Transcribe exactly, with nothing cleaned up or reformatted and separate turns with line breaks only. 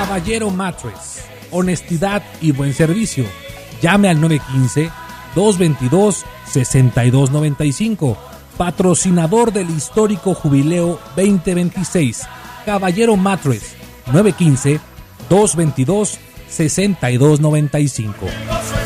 Caballero Mattress, honestidad y buen servicio. Llame al nueve uno cinco, dos dos dos, seis dos nueve cinco, patrocinador del histórico Jubileo veinte veintiséis. Caballero Mattress, nueve uno cinco, dos dos dos, seis dos nueve cinco.